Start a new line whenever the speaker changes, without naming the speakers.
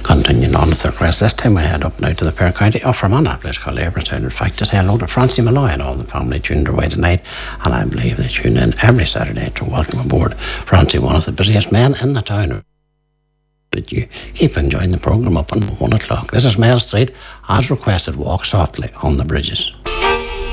Continuing on with the request, this time I head up now to the Fair County of Fermanagh, place called Abramstown, in fact, to say hello to Francie Malloy and all the family tuned their way tonight, and I believe they tune in every Saturday to welcome aboard Francie, one of the busiest men in the town. But you keep enjoying the programme up on 1 o'clock. This is Mel Street, as requested, Walk Softly on the Bridges.